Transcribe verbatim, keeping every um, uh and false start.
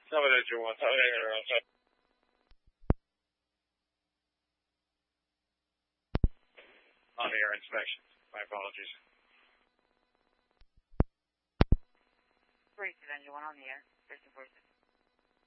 Seven engine one, seven engine one, seven. On air inspection. My apologies. Braces engine one on the air. First and fourth.